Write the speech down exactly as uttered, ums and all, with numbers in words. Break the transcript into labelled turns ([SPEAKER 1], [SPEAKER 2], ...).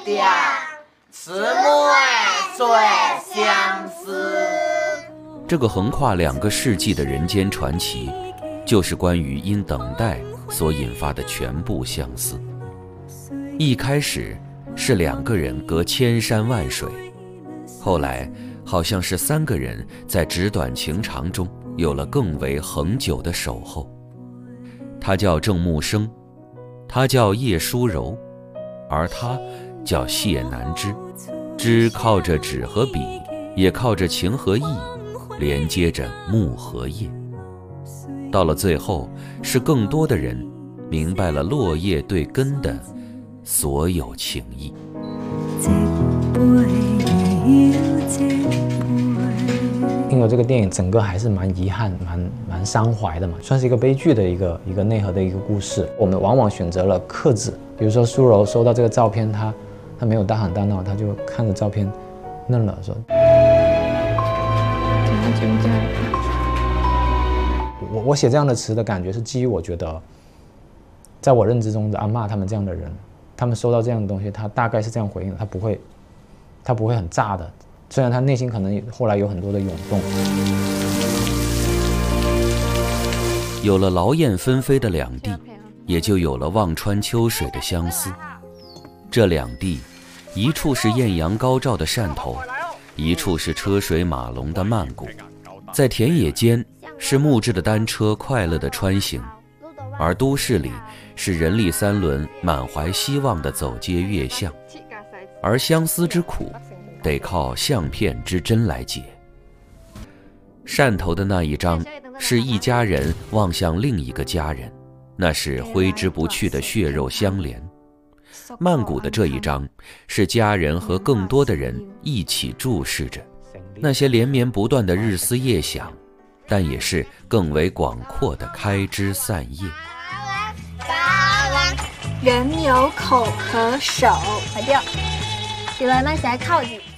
[SPEAKER 1] 点，姊妹最相思。
[SPEAKER 2] 这个横跨两个世纪的人间传奇，就是关于因等待所引发的全部相思。一开始是两个人隔千山万水，后来好像是三个人在纸短情长中有了更为恒久的守候。他叫郑木生，他叫叶舒柔，而他叫谢南枝。枝靠着纸和笔，也靠着情和意，连接着木和叶。到了最后，是更多的人明白了落叶对根的所有情谊。
[SPEAKER 3] 因为这个电影整个还是蛮遗憾、蛮蛮伤怀的嘛，算是一个悲剧的一个一个内核的一个故事。我们往往选择了克制，比如说舒柔收到这个照片，他他没有大喊大闹，他就看着照片愣了，说：“我我写这样的词的感觉是基于我觉得，在我认知中的阿嬷他们这样的人，他们收到这样的东西，他大概是这样回应的，他不会，他不会很炸的。”虽然他内心可能后来有很多的涌动。
[SPEAKER 2] 有了劳燕分飞的两地，也就有了望穿秋水的相思。这两地，一处是艳阳高照的汕头，一处是车水马龙的曼谷。在田野间是木质的单车快乐的穿行，而都市里是人力三轮满怀希望的走街越巷。而相思之苦，得靠相片之真来解。汕头的那一张是一家人望向另一个家人，那是挥之不去的血肉相连。曼谷的这一张是家人和更多的人一起注视着，那些连绵不断的日思夜想，但也是更为广阔的开枝散叶。
[SPEAKER 4] 人有口和手，快掉，起来，慢些靠近。